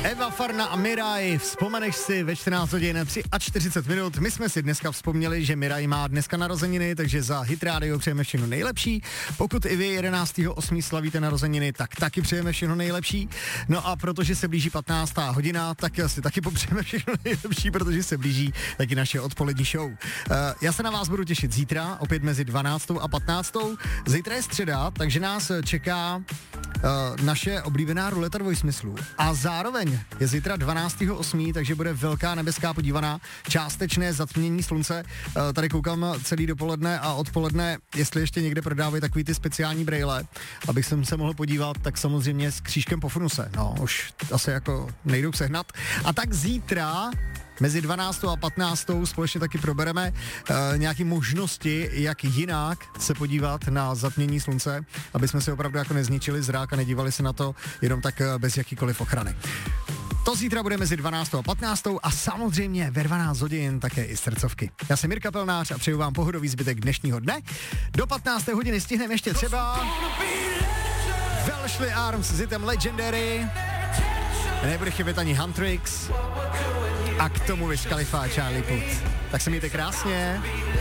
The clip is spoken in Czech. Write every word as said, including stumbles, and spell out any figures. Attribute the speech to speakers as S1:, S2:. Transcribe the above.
S1: Eva Farna a Miraj, vzpomeneš si ve čtrnáct hodin čtyřicet tři minut. My jsme si dneska vzpomněli, že Miraj má dneska narozeniny, takže za Hit Radio přejeme všechno nejlepší. Pokud i vy jedenáctého osmého slavíte narozeniny, tak taky přejeme všechno nejlepší. No a protože se blíží patnáctá hodina, tak si taky popřejeme všechno nejlepší, protože se blíží taky naše odpolední show. Uh, já se na vás budu těšit zítra, opět mezi dvanáctou a patnáctou. Zítra je středa, takže nás čeká uh, naše oblíbená ruleta dvojsmyslů. A zároveň je zítra dvanáctého osmého takže bude velká nebeská podívaná, částečné zatmění slunce. Uh, tady koukám celý dopoledne a odpoledne, jestli ještě někde prodávají takový ty speciální brejle, abych jsem se mohl podívat, tak samozřejmě s křížkem po funuse. No, už asi jako nejdou sehnat. A tak zítra mezi dvanáctou a patnáctou společně taky probereme uh, nějaké možnosti, jak jinak se podívat na zatmění slunce, aby jsme si opravdu jako nezničili zrak a nedívali se na to jenom tak uh, bez jakýkoliv ochrany. To zítra bude mezi dvanáctou a patnáctou a samozřejmě ve dvanáct hodin také i srdcovky. Já jsem Mirka Pelnář a přeju vám pohodový zbytek dnešního dne. Do patnácté hodiny stihneme ještě třeba Welshly Arms s hitem Legendary, nebude chybět ani Huntrix a k tomu Wiz Khalifa a Charlie Puth. Tak se mějte krásně.